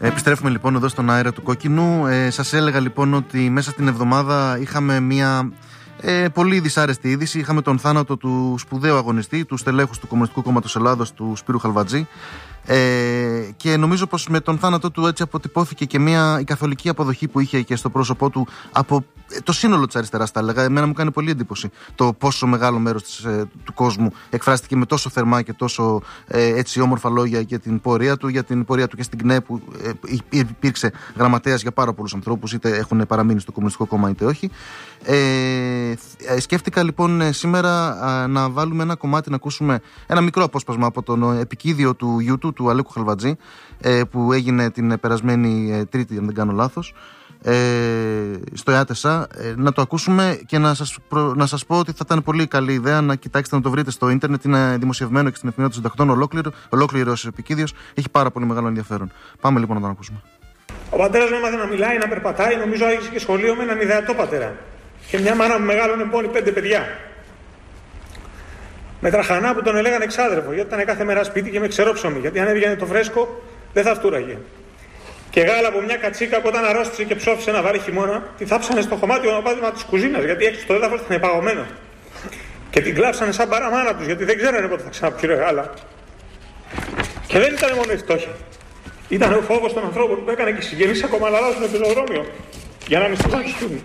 Επιστρέφουμε λοιπόν εδώ στον αέρα του Κόκκινου. Σας έλεγα λοιπόν ότι μέσα στην εβδομάδα είχαμε μια πολύ δυσάρεστη είδηση. Είχαμε τον θάνατο του σπουδαίου αγωνιστή, του στελέχους του Κομμουνιστικού Κόμματος Ελλάδος, του Σπύρου Χαλβατζή. Και νομίζω πως με τον θάνατό του έτσι αποτυπώθηκε και η καθολική αποδοχή που είχε και στο πρόσωπό του από το σύνολο της αριστεράς, τα έλεγα. Εμένα μου κάνει πολύ εντύπωση το πόσο μεγάλο μέρος του κόσμου εκφράστηκε με τόσο θερμά και τόσο έτσι όμορφα λόγια για την πορεία του, και στην ΚΝΕ, που υπήρξε γραμματέας για πάρα πολλούς ανθρώπους, είτε έχουν παραμείνει στο Κομμουνιστικό Κόμμα είτε όχι. Σκέφτηκα λοιπόν σήμερα να βάλουμε ένα κομμάτι, να ακούσουμε ένα μικρό απόσπασμα από τον επικίδιο του γιού του Αλέκου Χαλβατζή, που έγινε την περασμένη Τρίτη, αν δεν κάνω λάθος, στο ΕΑΤΕΣΑ. Να το ακούσουμε και να σας πω ότι θα ήταν πολύ καλή ιδέα να κοιτάξετε, να το βρείτε στο ίντερνετ. Είναι δημοσιευμένο και στην Εφημερίδα των Συντακτών ολόκληρος επικίδιος. Έχει πάρα πολύ μεγάλο ενδιαφέρον. Πάμε λοιπόν να τον ακούσουμε. Ο πατέρας μου έμαθε να μιλάει, να περπατάει. Νομίζω άρχισε και σχολείο με έναν ιδεατό πατέρα. Και μια μάνα που μεγάλωνε μόλι 5 παιδιά. Με τραχανά που τον έλεγαν εξάδερφο, γιατί ήταν κάθε μέρα σπίτι και με ξερόψωμη. Γιατί αν έβγαινε το φρέσκο, δεν θα φτούραγε. Και γάλα από μια κατσίκα που όταν αρρώστησε και ψόφισε ένα βαρύ χειμώνα, τη θάψανε στο χωμάτιο μονοπάτημα τη κουζίνα, γιατί έξω στο έδαφος ήταν υπαγωμένο. Και την κλάψανε σαν παραμάνα του, γιατί δεν ξέρανε πότε θα ξαναπιούρε γάλα. Και δεν ήταν μόνο η φτώχεια. Ήταν ο φόβος των ανθρώπων που έκανε και συγγενείς ακόμα να αλλάζουν πεζοδρόμιο για να μην στοιχιστούν.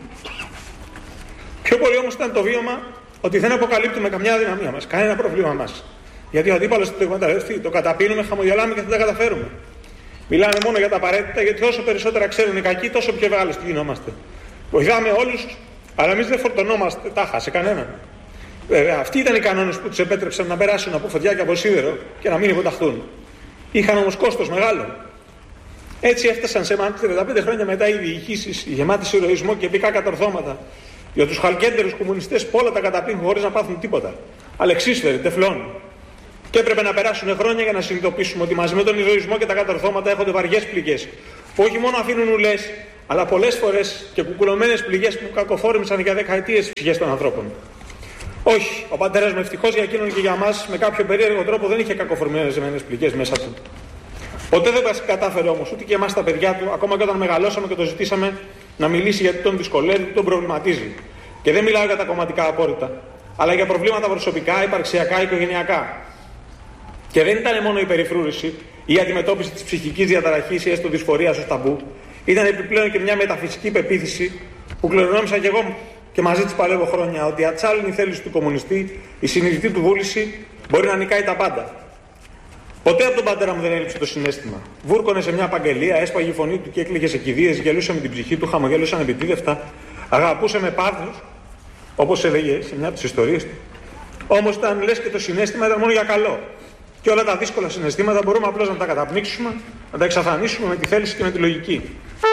Πιο πολύ όμως ήταν το βίωμα ότι δεν αποκαλύπτουμε καμιά αδυναμία μας, κανένα πρόβλημα μας. Γιατί ο αντίπαλος το εκμεταλλευτεί, το καταπίνουμε, χαμογελάμε και δεν τα καταφέρουμε. Μιλάμε μόνο για τα απαραίτητα, γιατί όσο περισσότερα ξέρουν οι κακοί, τόσο πιο ευάλωτοι γινόμαστε. Βοηθάμε όλους, αλλά εμείς δεν φορτωνόμαστε τάχα σε κανέναν. Βέβαια, αυτοί ήταν οι κανόνες που τους επέτρεψαν να περάσουν από φωτιά και από σίδερο και να μην υποταχθούν. Είχαν όμως κόστος μεγάλο. Έτσι έφτασαν σε 35 χρόνια μετά οι διοικήσεις, γεμάτοι σε ηρωισμό και επικά κατορθώματα, για τους χαλκέντερους κομμουνιστές που όλα τα καταπίνουν χωρίς να πάθουν τίποτα. Αλεξίσφαιροι, τεφλών. Και έπρεπε να περάσουν χρόνια για να συνειδητοποιήσουμε ότι μαζί με τον ηρωισμό και τα κατορθώματα έχονται βαριές πληγές, που όχι μόνο αφήνουν ουλές, αλλά πολλές φορές και κουκουλωμένες πληγές που κακοφόρμησαν για δεκαετίες τις ψυχές των ανθρώπων. Όχι, ο πατέρας μου, ευτυχώς για εκείνον και για μας, με κάποιο περίεργο τρόπο δεν είχε κακοφορμημένες πληγές μέσα του. Ποτέ δεν μας κατάφερε όμως ούτε και εμάς τα παιδιά του, ακόμα και όταν μεγαλώσαμε και το ζητήσαμε να μιλήσει γιατί τον δυσκολεύει, τον προβληματίζει. Και δεν μιλάω για τα κομματικά απόρριτα, αλλά για προβλήματα προσωπικά, υπαρξιακά, οικογενειακά. Και δεν ήταν μόνο η περιφρούρηση ή η αντιμετώπιση της ψυχικής διαταραχής ή έστω δυσφορίας ως ταμπού. Ήταν επιπλέον και μια μεταφυσική πεποίθηση που κληρονόμησα κι εγώ και μαζί της παλεύω χρόνια, ότι η ατσάλινη θέληση του κομμουνιστή, η συνειδητή του βούληση μπορεί να νικάει τα πάντα. Ποτέ από τον πατέρα μου δεν έλειψε το συναίσθημα. Βούρκωνε σε μια απαγγελία, έσπαγε η φωνή του και έκλαιγε σε κηδείες, γελούσε με την ψυχή του, χαμογέλωσε ανεπιτίδευτα, αγαπούσε με πάθος, όπως έλεγε σε μια από τις ιστορίες του. Όμως ήταν λες και το συναίσθημα ήταν μόνο για καλό. Και όλα τα δύσκολα συναισθήματα μπορούμε απλώς να τα καταπνίξουμε, να τα εξαφανίσουμε με τη θέληση και με τη λογική.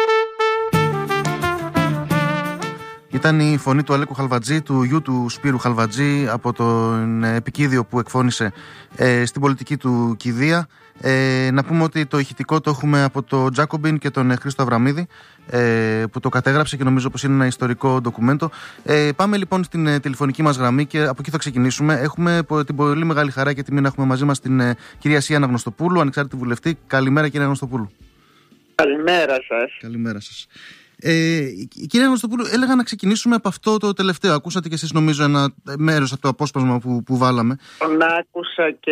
Ήταν η φωνή του Αλέκου Χαλβατζή, του γιου του Σπύρου Χαλβατζή, από τον επικίδιο που εκφώνησε στην πολιτική του κηδεία. Να πούμε ότι το ηχητικό το έχουμε από τον Τζάκομπιν και τον Χρήστο Αβραμίδη, που το κατέγραψε και νομίζω πως είναι ένα ιστορικό ντοκουμέντο. Πάμε λοιπόν στην τηλεφωνική μας γραμμή και από εκεί θα ξεκινήσουμε. Έχουμε την πολύ μεγάλη χαρά και τιμή να έχουμε μαζί μας την κυρία Σία Αναγνωστοπούλου, ανεξάρτητη βουλευτή. Καλημέρα, κυρία Αναγνωστοπούλου. Καλημέρα σας. Καλημέρα σας. Κυρία Αναγνωστοπούλου, έλεγα να ξεκινήσουμε από αυτό το τελευταίο. Ακούσατε κι εσείς νομίζω ένα μέρος από το απόσπασμα που βάλαμε. Τον άκουσα και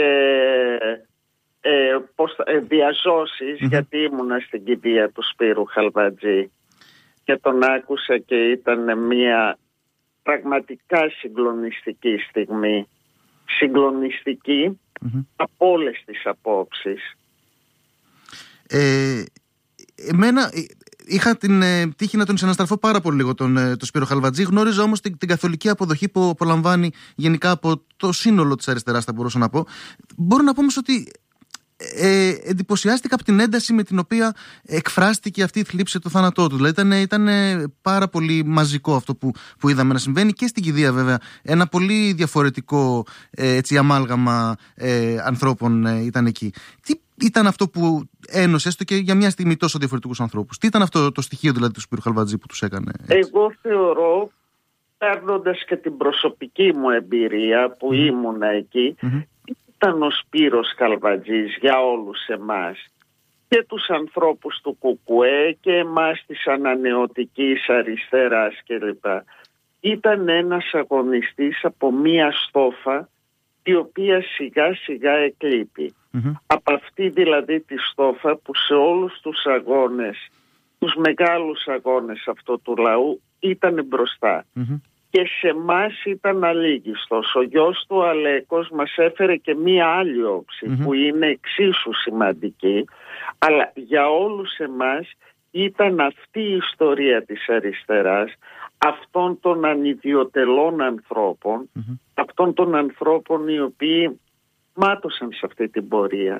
διαζώσεις, γιατί ήμουνα στην κηδεία του Σπύρου Χαλβατζή και τον άκουσα και ήταν μια πραγματικά συγκλονιστική στιγμή. Συγκλονιστική από όλες τις απόψεις. Εμένα είχα την τύχη να τον συναστραφώ πάρα πολύ λίγο τον Σπύρο Χαλβατζή. Γνώριζα όμως την καθολική αποδοχή που απολαμβάνει γενικά από το σύνολο της αριστεράς, θα μπορούσα να πω. Μπορώ να πω όμως ότι εντυπωσιάστηκα από την ένταση με την οποία εκφράστηκε αυτή η θλίψη του θάνατό του. Δηλαδή ήταν πάρα πολύ μαζικό αυτό που είδαμε να συμβαίνει και στην κηδεία, βέβαια. Ένα πολύ διαφορετικό αμάλγαμα ανθρώπων ήταν εκεί. Τι ήταν αυτό που ένωσε, έστω και για μια στιγμή, τόσο διαφορετικούς ανθρώπους? Τι ήταν αυτό το στοιχείο δηλαδή του Σπύρου Χαλβατζή που τους έκανε έτσι? Εγώ θεωρώ, παίρνοντας και την προσωπική μου εμπειρία που ήμουνα εκεί, ήταν ο Σπύρος Χαλβατζής για όλους εμάς και τους ανθρώπους του ΚΚΕ και εμάς της ανανεωτικής αριστεράς κλπ. Ήταν ένας αγωνιστής από μία στόφα η οποία σιγά σιγά εκλείπει. Από αυτή δηλαδή τη στόφα που σε όλους τους αγώνες, τους μεγάλους αγώνες αυτού του λαού ήταν μπροστά. Και σε εμάς ήταν αλήγιστος. Ο γιος του Αλέκος μας έφερε και μία άλλη όψη που είναι εξίσου σημαντική, αλλά για όλους εμάς ήταν αυτή η ιστορία της αριστεράς, αυτών των ανιδιοτελών ανθρώπων, αυτών των ανθρώπων οι οποίοι μάτωσαν σε αυτή την πορεία.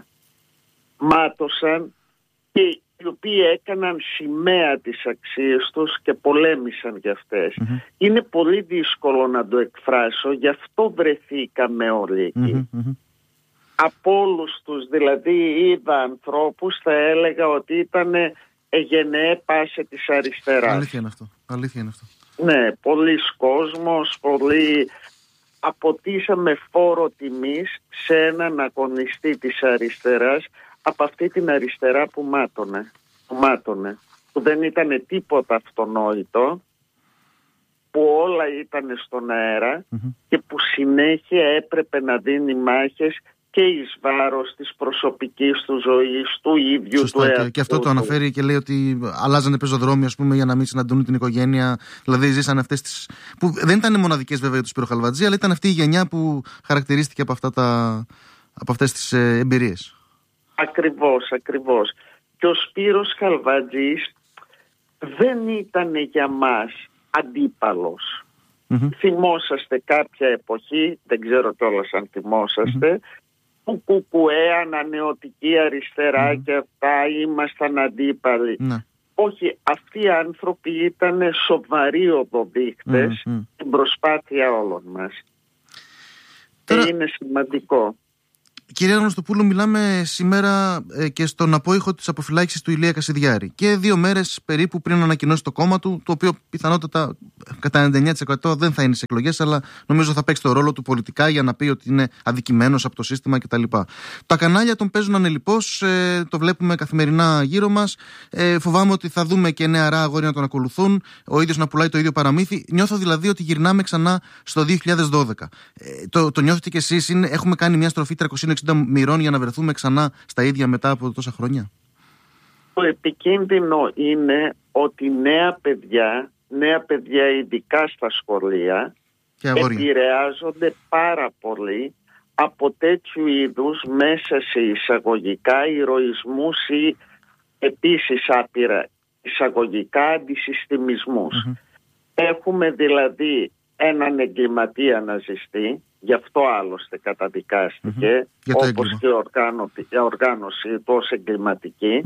Μάτωσαν και οι οποίοι έκαναν σημαία τις αξίες τους και πολέμησαν για αυτές. Είναι πολύ δύσκολο να το εκφράσω, γι' αυτό βρεθήκαμε όλοι εκεί. Από όλους τους, δηλαδή είδα ανθρώπους, θα έλεγα ότι ήταν γενναίε πάσε της αριστεράς. Αλήθεια είναι αυτό. Ναι, πολλοί κόσμος, πολλοί... Αποτίσαμε φόρο τιμής σε έναν αγωνιστή της αριστεράς, από αυτή την αριστερά που μάτωνε, που δεν ήταν τίποτα αυτονόητο, που όλα ήταν στον αέρα και που συνέχεια έπρεπε να δίνει μάχες και εις βάρος της προσωπικής του ζωής, του ίδιου. Σωστά, του εαυτού. Και αυτό το αναφέρει και λέει ότι αλλάζανε πεζοδρόμια, ας πούμε, για να μην συναντούν την οικογένεια. Δηλαδή ζήσαν αυτές τις... που δεν ήταν μοναδικές βέβαια του Σπύρο Χαλβατζή, αλλά ήταν αυτή η γενιά που χαρακτηρίστηκε από αυτές τις εμπειρίες. Ακριβώς. Και ο Σπύρος Χαλβατζής δεν ήταν για μας αντίπαλος. Θυμόσαστε κάποια εποχή, δεν ξέρω κιόλας αν θυμόσαστε, που ΚΚΕ, ανανεωτική αριστερά και αυτά ήμασταν αντίπαλοι. Όχι, αυτοί οι άνθρωποι ήταν σοβαροί οδοδείχτες στην προσπάθεια όλων μας. Τώρα... Και είναι σημαντικό. Κυρία Γνωστοπούλου, μιλάμε σήμερα και στον απόϊχο της αποφυλάκησης του Ηλία Κασιδιάρη. Και 2 μέρες περίπου πριν ανακοινώσει το κόμμα του, το οποίο πιθανότατα κατά 99% δεν θα είναι σε εκλογές, αλλά νομίζω θα παίξει το ρόλο του πολιτικά για να πει ότι είναι αδικημένος από το σύστημα κτλ. Τα κανάλια τον παίζουν ανελιπώς, το βλέπουμε καθημερινά γύρω μας. Φοβάμαι ότι θα δούμε και νεαρά αγόρια να τον ακολουθούν, ο ίδιος να πουλάει το ίδιο παραμύθι. Νιώθω δηλαδή ότι γυρνάμε ξανά στο 2012. Το νιώθετε κι εσείς? Έχουμε κάνει μια στροφή 360 μοιρών για να βρεθούμε ξανά στα ίδια μετά από τόσα χρόνια? Το επικίνδυνο είναι ότι νέα παιδιά ειδικά στα σχολεία επηρεάζονται πάρα πολύ από τέτοιου είδους μέσα σε εισαγωγικά ηρωισμούς ή επίσης άπειρα εισαγωγικά αντισυστημισμούς. Έχουμε δηλαδή έναν εγκληματία ναζιστή, γι' αυτό άλλωστε καταδικάστηκε, όπως και η οργάνωση του ως εγκληματική.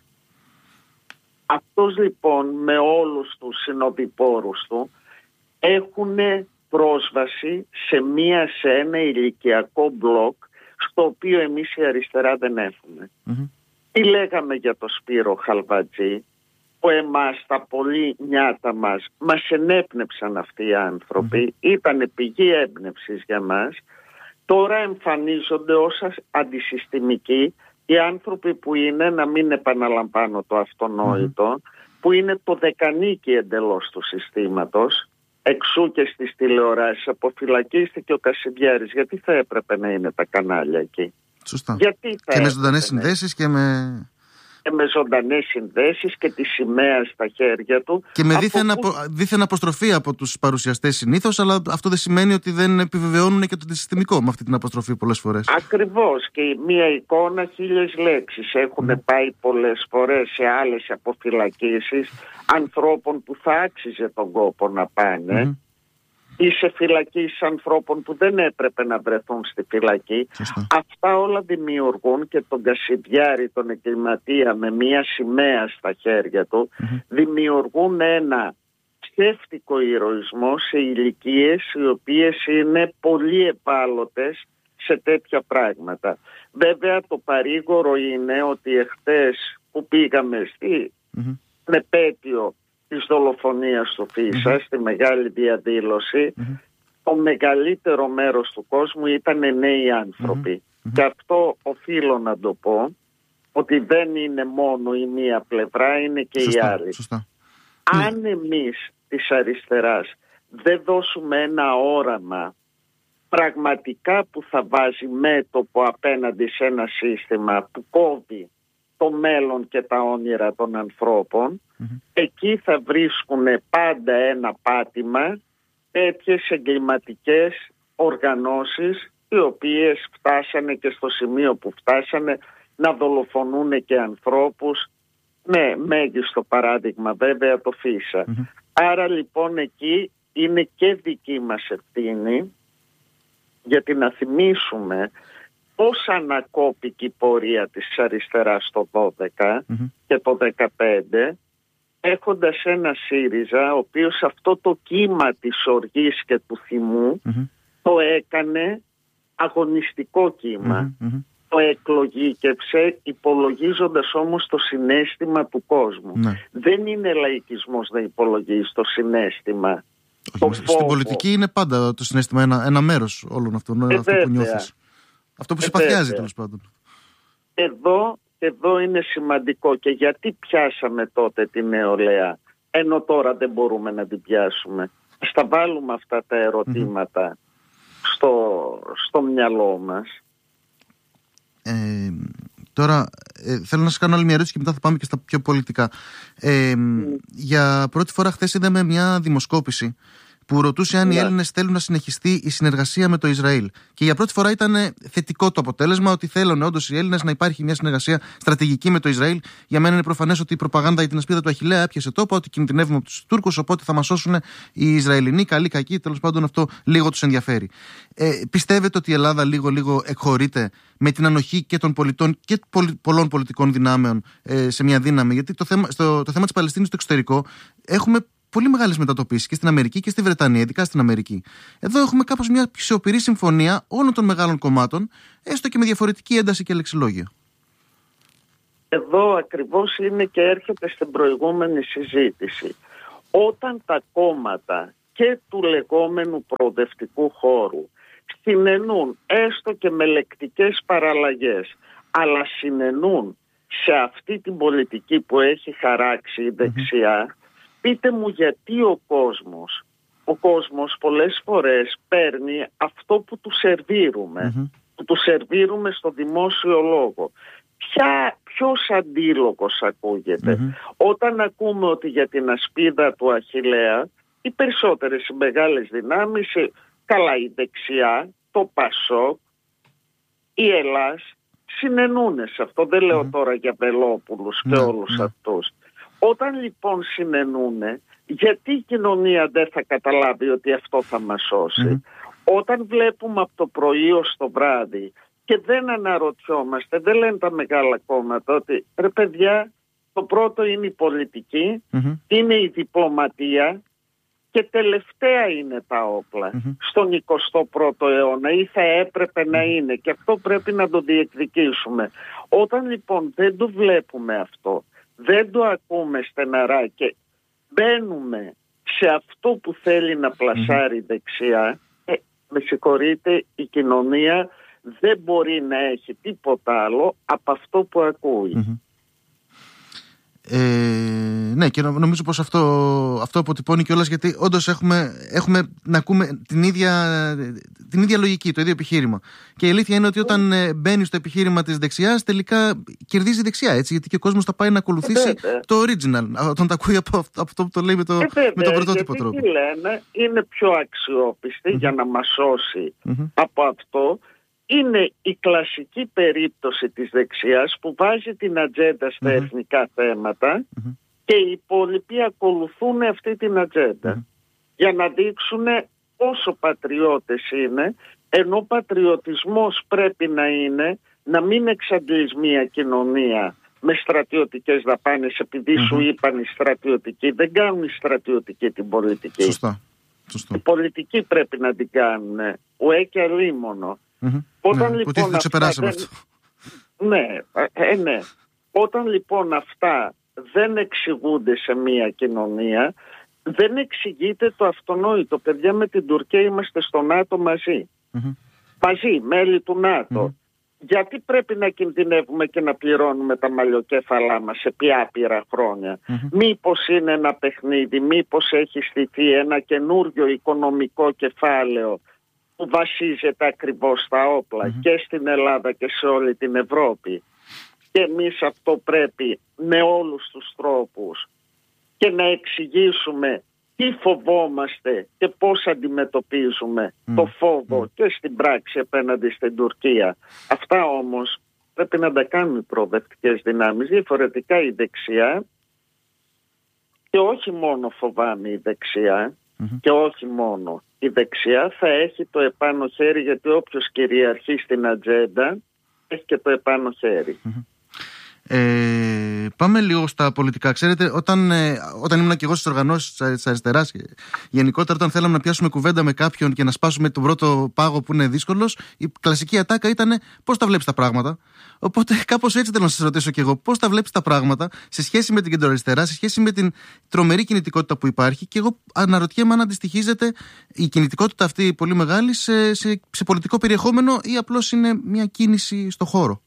Αυτός λοιπόν με όλους τους συνοδοιπόρους του έχουν πρόσβαση σε ένα ηλικιακό μπλοκ, στο οποίο εμείς η αριστερά δεν έχουμε. Τι λέγαμε για το Σπύρο Χαλβατζή, που εμάς τα πολύ νιάτα μας ενέπνευσαν αυτοί οι άνθρωποι, ήταν πηγή έμπνευσης για μας. Τώρα εμφανίζονται ως αντισυστημικοί οι άνθρωποι που είναι, να μην επαναλαμβάνω το αυτονόητο, που είναι το δεκανίκι εντελώς του συστήματος. Εξού και στις τηλεοράσεις αποφυλακίστηκε ο Κασιδιάρης. Γιατί θα έπρεπε να είναι τα κανάλια εκεί? Σωστά. Γιατί και με ζωντανές συνδέσεις και με ζωντανές συνδέσεις και τη σημαία στα χέρια του. Και με δίθεν αποστροφή από τους παρουσιαστές συνήθως, αλλά αυτό δεν σημαίνει ότι δεν επιβεβαιώνουν και το αντισυστημικό με αυτή την αποστροφή πολλές φορές. Ακριβώς. Και μία εικόνα 1000 λέξεις. Έχουν πάει πολλές φορές σε άλλες αποφυλακίσεις ανθρώπων που θα άξιζε τον κόπο να πάνε. Ή σε φυλακίσεις ανθρώπων που δεν έπρεπε να βρεθούν στη φυλακή. Αυτά όλα δημιουργούν, και τον Κασιδιάρη, τον εγκληματία με μία σημαία στα χέρια του, δημιουργούν ένα ψεύτικο ηρωισμό σε ηλικίες οι οποίες είναι πολύ ευάλωτες σε τέτοια πράγματα. Βέβαια το παρήγορο είναι ότι εχθές που πήγαμε στην επέτειο της δολοφονίας του Φίσα, στη μεγάλη διαδήλωση, το μεγαλύτερο μέρος του κόσμου ήταν νέοι άνθρωποι. Και αυτό οφείλω να το πω, ότι δεν είναι μόνο η μία πλευρά, είναι και η άλλη. Σωστά. Αν εμείς της αριστεράς δεν δώσουμε ένα όραμα πραγματικά που θα βάζει μέτωπο απέναντι σε ένα σύστημα που κόβει το μέλλον και τα όνειρα των ανθρώπων, εκεί θα βρίσκουν πάντα ένα πάτημα τέτοιες εγκληματικές οργανώσεις, οι οποίες φτάσανε και στο σημείο που φτάσανε να δολοφονούν και ανθρώπους, με μέγιστο παράδειγμα βέβαια το Φίσα. Άρα λοιπόν εκεί είναι και δική μας ευθύνη, γιατί να θυμίσουμε πώς ανακόπηκε η πορεία της αριστεράς το 12 και το 15, έχοντας ένα ΣΥΡΙΖΑ ο οποίος αυτό το κύμα της οργής και του θυμού το έκανε αγωνιστικό κύμα. Το εκλογήκευσε υπολογίζοντας όμως το συναίσθημα του κόσμου. Δεν είναι λαϊκισμός να υπολογίζει το συναίσθημα. Στην πολιτική είναι πάντα το συναίσθημα ένα μέρος όλων αυτών, αυτό που νιώθεις. Αυτό που σε παθιάζει τέλος πάντων. Εδώ είναι σημαντικό. Και γιατί πιάσαμε τότε τη νεολαία, ενώ τώρα δεν μπορούμε να την πιάσουμε? Ας τα βάλουμε αυτά τα ερωτήματα στο μυαλό μας. Τώρα θέλω να σας κάνω άλλη μια ερώτηση και μετά θα πάμε και στα πιο πολιτικά. Για πρώτη φορά χθες είδαμε μια δημοσκόπηση που ρωτούσε αν οι Έλληνες θέλουν να συνεχιστεί η συνεργασία με το Ισραήλ. Και για πρώτη φορά ήταν θετικό το αποτέλεσμα, ότι θέλουν όντως οι Έλληνες να υπάρχει μια συνεργασία στρατηγική με το Ισραήλ. Για μένα είναι προφανές ότι η προπαγάνδα για την ασπίδα του Αχιλλέα έπιασε τόπο, ότι κινδυνεύουμε από τους Τούρκους, οπότε θα μας σώσουν οι Ισραηλινοί, καλοί, κακοί. Τέλος πάντων, αυτό λίγο τους ενδιαφέρει. Πιστεύετε ότι η Ελλάδα λίγο εκχωρείται με την ανοχή και των πολιτών και πολλών πολιτικών δυνάμεων σε μια δύναμη? Γιατί το θέμα της Παλαιστίνης στο εξωτερικό έχουμε πολύ μεγάλες μετατοπίσεις και στην Αμερική και στη Βρετανία, ειδικά στην Αμερική. Εδώ έχουμε κάπως μια σιωπηρή συμφωνία όλων των μεγάλων κομμάτων, έστω και με διαφορετική ένταση και λεξιλόγιο. Εδώ ακριβώς είναι και έρχεται στην προηγούμενη συζήτηση. Όταν τα κόμματα και του λεγόμενου προοδευτικού χώρου συνενούν, έστω και με λεκτικές παραλλαγές, αλλά συνενούν σε αυτή την πολιτική που έχει χαράξει η δεξιά, πείτε μου γιατί ο κόσμος πολλές φορές παίρνει αυτό που του σερβίρουμε, που του σερβίρουμε στο δημόσιο λόγο. Ποιος αντίλογος ακούγεται? Όταν ακούμε ότι για την ασπίδα του Αχιλλέα οι περισσότερες οι μεγάλες δυνάμεις, καλά η δεξιά, το ΠΑΣΟΚ, η Ελλάς, συνεννούνε σε αυτό. Δεν λέω τώρα για Βελόπουλους και όλους αυτούς. Όταν λοιπόν συνεννούνε, γιατί η κοινωνία δεν θα καταλάβει ότι αυτό θα μας σώσει? Όταν βλέπουμε από το πρωί ως το βράδυ και δεν αναρωτιόμαστε, δεν λένε τα μεγάλα κόμματα ότι ρε παιδιά, το πρώτο είναι η πολιτική, είναι η διπλωματία και τελευταία είναι τα όπλα στον 21ο αιώνα, ή θα έπρεπε να είναι, και αυτό πρέπει να το διεκδικήσουμε. Όταν λοιπόν δεν το βλέπουμε αυτό, δεν το ακούμε στεναρά και μπαίνουμε σε αυτό που θέλει να πλασάρει δεξιά, με συγχωρείτε, η κοινωνία δεν μπορεί να έχει τίποτα άλλο από αυτό που ακούει. Ναι, και νομίζω πως αυτό αποτυπώνει κιόλας, γιατί όντως έχουμε να ακούμε την ίδια λογική, το ίδιο επιχείρημα. Και η αλήθεια είναι ότι όταν μπαίνει στο επιχείρημα της δεξιάς, τελικά κερδίζει η δεξιά, έτσι, γιατί και ο κόσμος θα πάει να ακολουθήσει το original, όταν τα ακούει από αυτό που το λέει με τον πρωτότυπο τρόπο. Γιατί λένε, είναι πιο αξιόπιστη για να μας σώσει από αυτό. Είναι η κλασική περίπτωση της δεξιάς που βάζει την ατζέντα στα εθνικά θέματα και οι υπόλοιποι ακολουθούν αυτή την ατζέντα για να δείξουν πόσο πατριώτες είναι, ενώ πατριωτισμός πρέπει να είναι να μην εξαντλείς μια κοινωνία με στρατιωτικές δαπάνες, επειδή σου είπαν οι στρατιωτικοί. Δεν κάνουν οι στρατιωτικοί την πολιτική. Σωστά. Η πολιτική πρέπει να την κάνουν. Ουέ και αλίμονο. Όταν λοιπόν Όταν λοιπόν αυτά δεν εξηγούνται σε μια κοινωνία, δεν εξηγείται το αυτονόητο. Παιδιά, με την Τουρκία είμαστε στο ΝΑΤΟ μαζί. Μαζί, μέλη του ΝΑΤΟ. γιατί πρέπει να κινδυνεύουμε και να πληρώνουμε τα μαλλιοκέφαλά μας επί άπειρα χρόνια? Μήπως είναι ένα παιχνίδι, μήπως έχει στηθεί ένα καινούριο οικονομικό κεφάλαιο που βασίζεται ακριβώς στα όπλα και στην Ελλάδα και σε όλη την Ευρώπη? Και εμείς αυτό πρέπει με όλους τους τρόπους και να εξηγήσουμε τι φοβόμαστε και πώς αντιμετωπίζουμε το φόβο και στην πράξη απέναντι στην Τουρκία. Αυτά όμως πρέπει να τα κάνουν οι προοδευτικές δυνάμεις. Διαφορετικά η δεξιά, και όχι μόνο φοβάμαι η δεξιά, και όχι μόνο η δεξιά, θα έχει το επάνω χέρι, γιατί όποιος κυριαρχεί στην ατζέντα έχει και το επάνω χέρι. Πάμε λίγο στα πολιτικά. Ξέρετε, όταν ήμουν και εγώ στις οργανώσεις της αριστεράς, γενικότερα όταν θέλαμε να πιάσουμε κουβέντα με κάποιον και να σπάσουμε τον πρώτο πάγο που είναι δύσκολος, η κλασική ατάκα ήταν πώς τα βλέπεις τα πράγματα. Οπότε κάπως έτσι θέλω να σας ρωτήσω και εγώ, πώς τα βλέπεις τα πράγματα σε σχέση με την κεντροαριστερά, σε σχέση με την τρομερή κινητικότητα που υπάρχει, και εγώ αναρωτιέμαι αν αντιστοιχίζεται η κινητικότητα αυτή πολύ μεγάλη σε πολιτικό περιεχόμενο ή απλώς είναι μια κίνηση στο χώρο.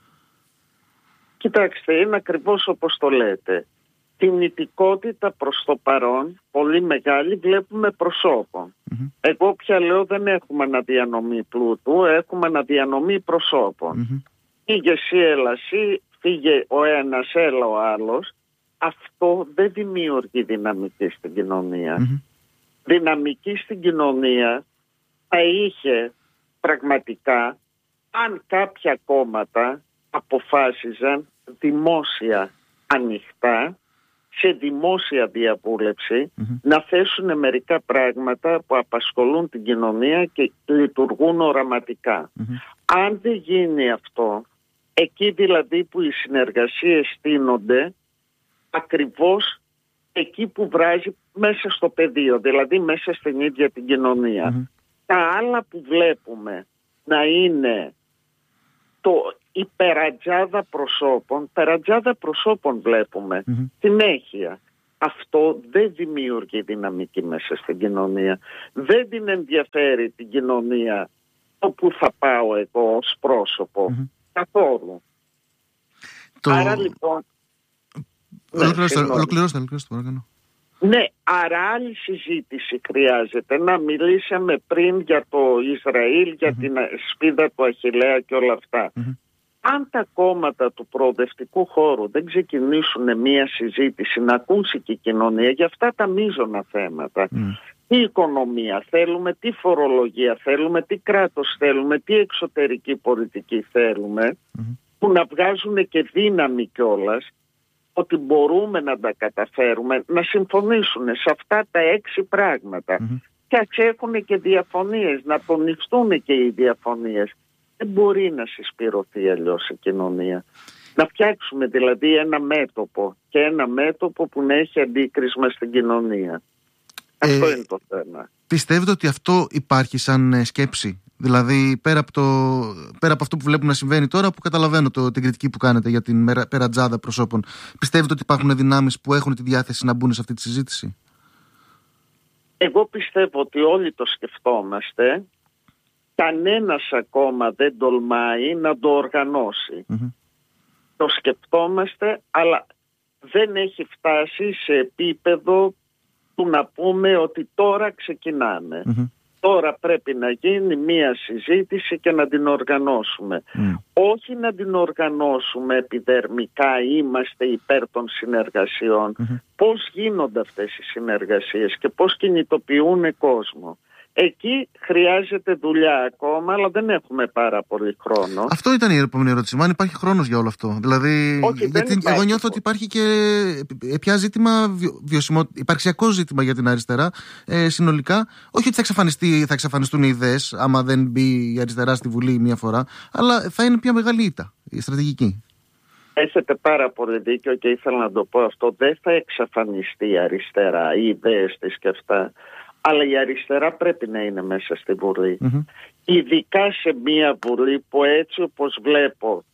Κοιτάξτε, είναι ακριβώς όπως το λέτε. Κινητικότητα προς το παρόν, πολύ μεγάλη, βλέπουμε προσώπων. Εγώ πια λέω δεν έχουμε αναδιανομή πλούτου, έχουμε αναδιανομή προσώπων. Φύγε εσύ, έλα εσύ, φύγε ο ένας, έλα ο άλλος. Αυτό δεν δημιουργεί δυναμική στην κοινωνία. Δυναμική στην κοινωνία θα είχε πραγματικά αν κάποια κόμματα αποφάσιζαν δημόσια, ανοιχτά, σε δημόσια διαβούλευση, να θέσουν μερικά πράγματα που απασχολούν την κοινωνία και λειτουργούν οραματικά. Αν δεν γίνει αυτό, εκεί δηλαδή που οι συνεργασίες στείνονται, ακριβώς εκεί που βράζει μέσα στο πεδίο, δηλαδή μέσα στην ίδια την κοινωνία. Τα άλλα που βλέπουμε να είναι η περατζάδα προσώπων βλέπουμε συνέχεια. Αυτό δεν δημιουργεί δυναμική μέσα στην κοινωνία. Δεν την ενδιαφέρει την κοινωνία όπου θα πάω εγώ ως πρόσωπο. Καθόλου. Άρα λοιπόν... Ολοκληρώστε παρακαλώ. Ναι, άρα άλλη συζήτηση χρειάζεται. Να μιλήσαμε πριν για το Ισραήλ, για την σπίδα του Αχιλλέα και όλα αυτά. Αν τα κόμματα του προοδευτικού χώρου δεν ξεκινήσουν μία συζήτηση, να ακούσει και η κοινωνία για αυτά τα μείζωνα θέματα, τι οικονομία θέλουμε, τι φορολογία θέλουμε, τι κράτος θέλουμε, τι εξωτερική πολιτική θέλουμε, που να βγάζουν και δύναμη κιόλας, ότι μπορούμε να τα καταφέρουμε, να συμφωνήσουν σε αυτά τα 6 πράγματα. Και ας έχουν και διαφωνίες, να τονιστούν και οι διαφωνίες. Δεν μπορεί να συσπηρωθεί αλλιώς η κοινωνία. Να φτιάξουμε δηλαδή ένα μέτωπο, και ένα μέτωπο που να έχει αντίκρισμα στην κοινωνία. Αυτό είναι το θέμα. Πιστεύετε ότι αυτό υπάρχει σαν σκέψη? Δηλαδή πέρα από αυτό που βλέπουμε να συμβαίνει τώρα, που καταλαβαίνω την κριτική που κάνετε για την περατζάδα προσώπων, πιστεύετε ότι υπάρχουν δυνάμεις που έχουν τη διάθεση να μπουν σε αυτή τη συζήτηση? Εγώ πιστεύω ότι όλοι το σκεφτόμαστε. Κανένας ακόμα δεν τολμάει να το οργανώσει. Το σκεφτόμαστε, αλλά δεν έχει φτάσει σε επίπεδο που να πούμε ότι τώρα ξεκινάμε. Τώρα πρέπει να γίνει μία συζήτηση και να την οργανώσουμε. Όχι να την οργανώσουμε επιδερμικά, είμαστε υπέρ των συνεργασιών. Πώς γίνονται αυτές οι συνεργασίες και πώς κινητοποιούν κόσμο. Εκεί χρειάζεται δουλειά ακόμα, αλλά δεν έχουμε πάρα πολύ χρόνο. Αυτό ήταν η επόμενη ερώτηση. Αν υπάρχει χρόνος για όλο αυτό. Δηλαδή, γιατί εγώ νιώθω ότι υπάρχει και πια ζήτημα υπαρξιακό ζήτημα για την αριστερά συνολικά. Όχι ότι θα εξαφανιστούν οι ιδέες άμα δεν μπει η αριστερά στη Βουλή μία φορά, αλλά θα είναι πια μεγάλη ήττα η στρατηγική. Έχετε πάρα πολύ δίκιο και ήθελα να το πω αυτό. Δεν θα εξαφανιστεί η αριστερά, οι ιδέες της και αυτά. Αλλά η αριστερά πρέπει να είναι μέσα στη Βουλή. Ειδικά σε μια Βουλή που έτσι όπως βλέπω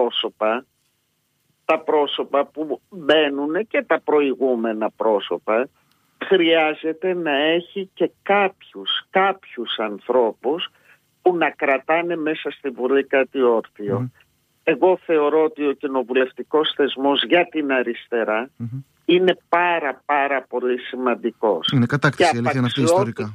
τα πρόσωπα που μπαίνουν και τα προηγούμενα πρόσωπα, χρειάζεται να έχει και κάποιους ανθρώπους που να κρατάνε μέσα στη Βουλή κάτι όρθιο. Εγώ θεωρώ ότι ο κοινοβουλευτικός θεσμός για την αριστερά είναι πάρα πολύ σημαντικός. Είναι κατάκτηση, αλήθεια είναι αυτή ιστορικά.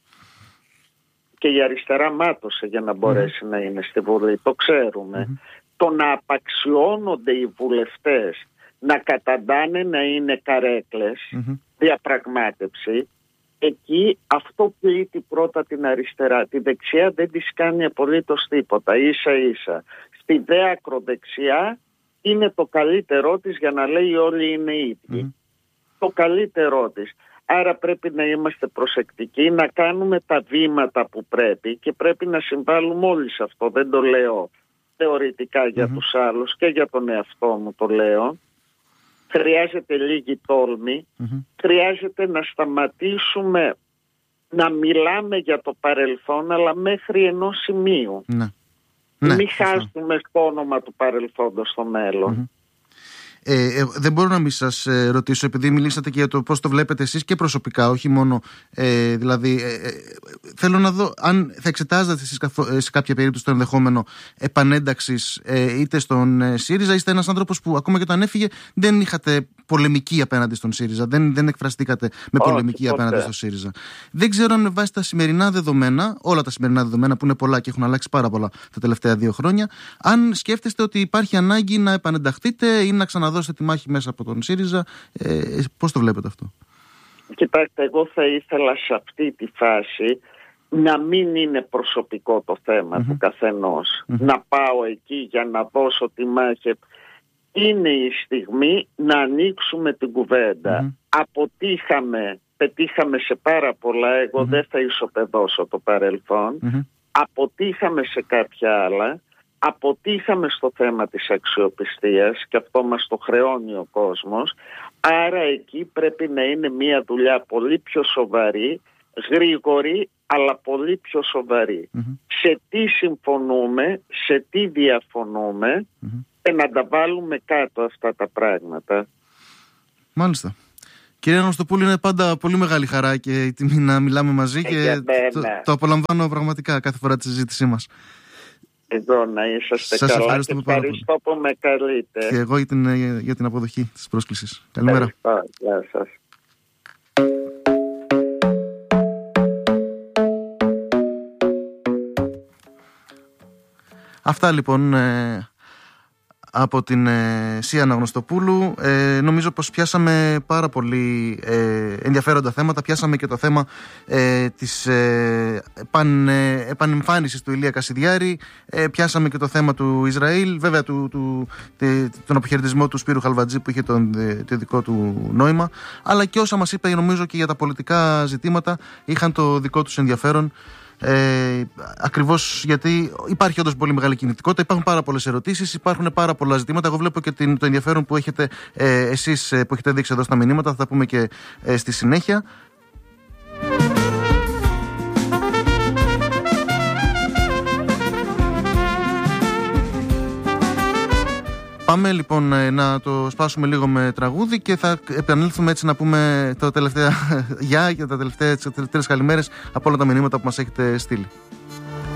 Και η αριστερά μάτωσε για να μπορέσει να είναι στη Βουλή, το ξέρουμε. Το να απαξιώνονται οι βουλευτές, να καταντάνε να είναι καρέκλες, διαπραγμάτευση, εκεί αυτό πλήττει πρώτα την αριστερά. Τη δεξιά δεν της κάνει απολύτως τίποτα, ίσα-ίσα. Στη δε ακροδεξιά είναι το καλύτερό της για να λέει όλοι είναι ίδιοι. Το καλύτερό της. Άρα πρέπει να είμαστε προσεκτικοί, να κάνουμε τα βήματα που πρέπει και πρέπει να συμβάλλουμε όλοι σε αυτό. Δεν το λέω θεωρητικά για τους άλλους και για τον εαυτό μου το λέω. Χρειάζεται λίγη τόλμη, χρειάζεται να σταματήσουμε να μιλάμε για το παρελθόν, αλλά μέχρι ενός σημείου. Μην χάσουμε το όνομα του παρελθόντος στο μέλλον. Δεν μπορώ να μην σας ρωτήσω, επειδή μιλήσατε και για το πώς το βλέπετε εσείς και προσωπικά, όχι μόνο δηλαδή θέλω να δω αν θα εξετάζετε εσείς σε κάποια περίπτωση το ενδεχόμενο επανένταξης είτε στον ΣΥΡΙΖΑ. Είστε ένας άνθρωπος που ακόμα και όταν έφυγε δεν είχατε πολεμική απέναντι στον ΣΥΡΙΖΑ, δεν εκφραστήκατε με πολεμική απέναντι στον ΣΥΡΙΖΑ. Δεν ξέρω αν με βάση τα σημερινά δεδομένα, όλα τα σημερινά δεδομένα που είναι πολλά και έχουν αλλάξει πάρα πολλά τα τελευταία 2 χρόνια, αν σκέφτεστε ότι υπάρχει ανάγκη να επανενταχθείτε ή να ξαναδώσετε τη μάχη μέσα από τον ΣΥΡΙΖΑ. Πώς το βλέπετε αυτό? Κοιτάξτε, εγώ θα ήθελα σε αυτή τη φάση να μην είναι προσωπικό το θέμα του καθενός. Να πάω εκεί για να δώσω τη μάχη. Είναι η στιγμή να ανοίξουμε την κουβέντα. Πετύχαμε σε πάρα πολλά, εγώ δεν θα ισοπεδώσω το παρελθόν. Αποτύχαμε σε κάποια άλλα. Αποτύχαμε στο θέμα της αξιοπιστίας και αυτό μας το χρεώνει ο κόσμος. Άρα εκεί πρέπει να είναι μια δουλειά πολύ πιο σοβαρή, γρήγορη, αλλά πολύ πιο σοβαρή. Σε τι συμφωνούμε, σε τι διαφωνούμε και να τα βάλουμε κάτω αυτά τα πράγματα. Μάλιστα. Κύριε Αναστοπούλου, είναι πάντα πολύ μεγάλη χαρά και η τιμή να μιλάμε μαζί και το απολαμβάνω πραγματικά κάθε φορά τη συζήτησή μας. Εδώ να είσαστε σας καλά ευχαριστώ και ευχαριστώ που με καλείτε. Και εγώ για την αποδοχή της πρόσκλησης. Καλημέρα. Γεια σας. Αυτά λοιπόν από την Σία Αναγνωστοπούλου. Νομίζω πως πιάσαμε πάρα πολύ ενδιαφέροντα θέματα. Πιάσαμε και το θέμα της επανεμφάνισης του Ηλία Κασιδιάρη. Πιάσαμε και το θέμα του Ισραήλ. Βέβαια τον αποχαιρετισμό του Σπύρου Χαλβατζή που είχε το δικό του νόημα. Αλλά και όσα μας είπε νομίζω και για τα πολιτικά ζητήματα είχαν το δικό τους ενδιαφέρον. Ακριβώς γιατί υπάρχει όντως πολύ μεγάλη κινητικότητα, υπάρχουν πάρα πολλές ερωτήσεις, υπάρχουν πάρα πολλά ζητήματα. Εγώ βλέπω και το ενδιαφέρον που έχετε εσείς που έχετε δείξει εδώ στα μηνύματα, θα τα πούμε και στη συνέχεια. Πάμε λοιπόν να το σπάσουμε λίγο με τραγούδι και θα επανέλθουμε έτσι να πούμε τα τελευταία γεια και τις τελευταίες καλημέρες από όλα τα μηνύματα που μας έχετε στείλει.